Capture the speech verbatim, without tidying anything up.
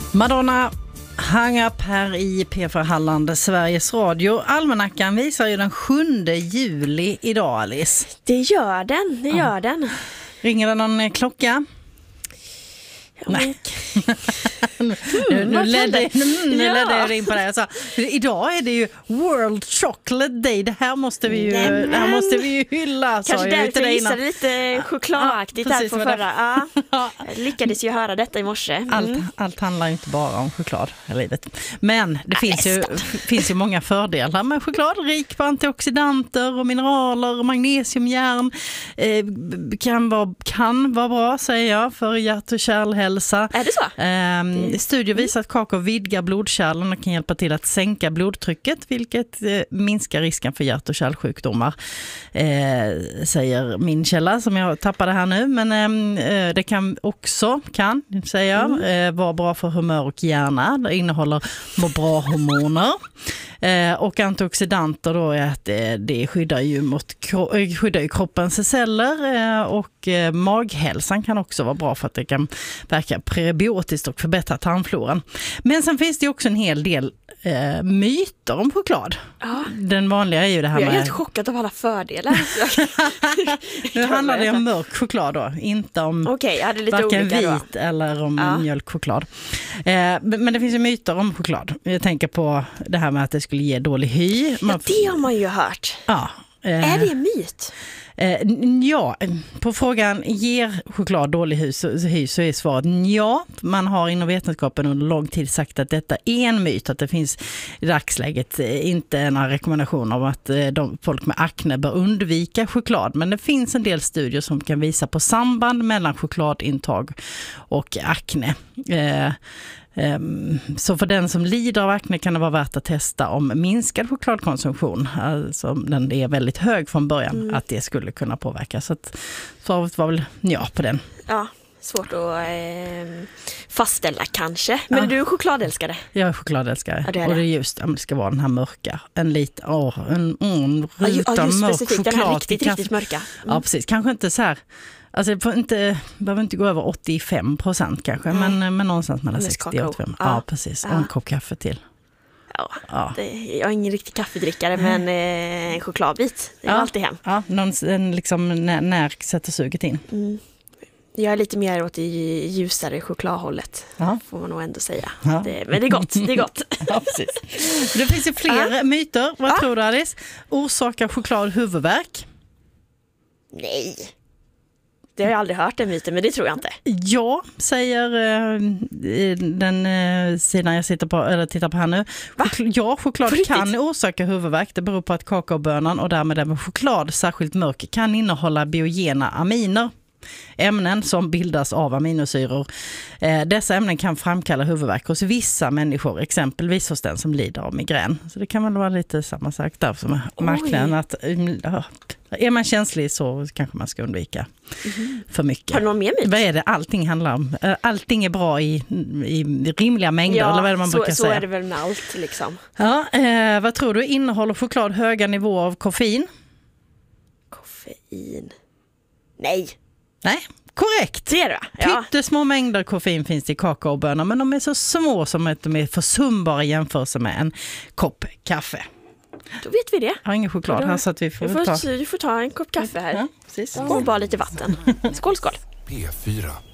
Madonna hang up här i P fyra Halland, Sveriges Radio. Almanackan visar ju den sjunde juli idag, Alice. Det gör den, det gör ja. den. Ringer det någon klocka? Nej. nu nu, nu ledde jag in på det. Jag sa, idag är det ju World Chocolate Day. Det här måste vi ju, det här måste vi ju hylla. Kanske därför jag gissade lite chokladaktigt ja, här på förra. Ja. Ja. Jag lyckades ju höra detta i morse. Mm. Allt, allt handlar ju inte bara om choklad i livet. Men det ja, finns, ju, finns ju många fördelar med choklad. Rik på antioxidanter och mineraler och magnesium, järn. Eh, kan, vara, kan vara bra, säger jag, för hjärt- och kärlhälsa. Är det så? Eh, studier visar att kakao vidgar blodkärlen och kan hjälpa till att sänka blodtrycket, vilket eh, minskar risken för hjärt- och kärlsjukdomar, eh, säger min källa som jag tappade här nu. Men eh, det kan också, kan säga mm. eh, vara bra för humör och hjärna. Det innehåller må bra-hormoner. Eh, och antioxidanter då är att det, det skyddar ju mot kro- skyddar ju kroppens celler eh, och eh, maghälsan kan också vara bra för att det kan verka prebiotiskt och förbättra tarmfloran. Men sen finns det också en hel del eh, myter om choklad. Ja. Den vanliga är ju det här med... Jag är helt chockad av alla fördelar. Nu handlar det om mörk choklad då, inte om okay, jag hade lite varken olika vit då. eller om ja. mjölkchoklad. Eh, men det finns ju myter om choklad. Jag tänker på det här med att det skulle ge dålig hy. Man... Ja, det har man ju hört. Ja. Eh, är det en myt? Eh, ja, på frågan ger choklad dålig hy så, hy så är svaret ja. Man har inom vetenskapen under lång tid sagt att detta är en myt, att det finns i dagsläget inte några rekommendationer om att de, folk med akne bör undvika choklad. Men det finns en del studier som kan visa på samband mellan chokladintag och akne. Eh, Så för den som lider av akne kan det vara värt att testa om minskad chokladkonsumtion, alltså den är väldigt hög från början, mm. att det skulle kunna påverka. Så att svaret var väl ja på den. Ja, svårt att eh, fastställa kanske. Men ja. är du chokladälskare? Jag är chokladälskare. Ja, det är det. Och det är just, det ska vara den här mörka. En liten, åh, en mm, rutan ja, mörk specifikt, choklad. Den här riktigt, riktigt mörka. Mm. Ja, precis. Kanske inte så här... Alltså det får inte, behöver inte gå över åttiofem procent kanske, mm. men, men någonstans mellan sextio och åttiofem. Ja, ja precis. Och ja. en kopp kaffe till. Ja, ja. Det, jag är ingen riktig kaffedrickare, men eh, en chokladbit, det är ja. alltid hem. Ja, någon, en, liksom, när, när sätter suget in. Mm. Jag är lite mer åt det ljusare chokladhållet, ja. får man nog ändå säga. Ja. Det, men det är gott, det är gott. Ja, precis. Det finns ju fler ja. myter. Vad ja. tror du, Alice? Orsakar choklad huvudvärk? Nej. Det har jag aldrig hört den myten, men det tror jag inte. Ja, säger eh, den eh, sidan jag sitter på, eller tittar på här nu. Chokl- ja, choklad kan orsaka huvudvärk. Det beror på att kakaobönan och därmed även choklad, särskilt mörk, kan innehålla biogena aminer. Ämnen som bildas av aminosyror. Eh, dessa ämnen kan framkalla huvudvärk hos vissa människor, exempelvis hos den som lider av migrän. Så det kan väl vara lite samma sak där som marknaden. Att, ja, är man känslig så kanske man ska undvika mm. för mycket. Har du någon mer myt? Vad är det allting handlar om? Allting är bra i, i rimliga mängder, ja, eller vad är det man så, brukar så säga? Så är det väl med allt liksom. Ja, eh, vad tror du? Innehåller choklad höga nivåer av koffein? Koffein? Nej. Nej, korrekt. Det är det, ja. Pyttesmå mängder koffein finns i kakaobönor, men de är så små som att de är försumbara i jämförelse med en kopp kaffe. Då vet vi det. Jag har ingen choklad här så att vi får, du får ta... Du får ta en kopp kaffe här. Ja, precis. Och bara lite vatten. Skål, skål. P fyra.